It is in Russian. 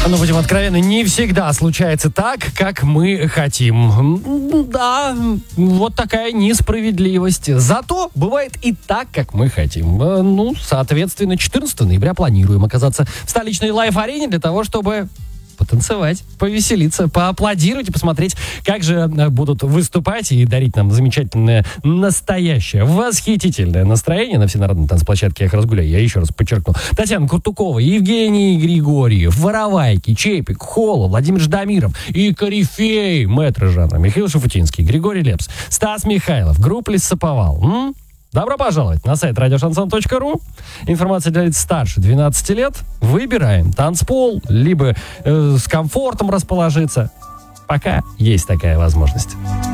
Ну, будем откровенны, не всегда случается так, как мы хотим. Да, вот такая несправедливость. Зато бывает и так, как мы хотим. Ну, соответственно, 14 ноября планируем оказаться в столичной лайв-арене для того, чтобы потанцевать, повеселиться, поаплодировать и посмотреть, как же будут выступать и дарить нам замечательное, настоящее, восхитительное настроение на всенародной танцплощадке «Эх, разгуляй». Я еще раз подчеркну. Татьяна Куртукова, Евгений Григорьев, Воровайки, Чепик, Холо, Владимир Ждамиров и корифей мэтры жанра Михаил Шафутинский, Григорий Лепс, Стас Михайлов, группа «Лесоповал». Добро пожаловать на сайт радиошансон.ру. Информация для лиц старше 12 лет. Выбираем танцпол, либо с комфортом расположиться. Пока есть такая возможность.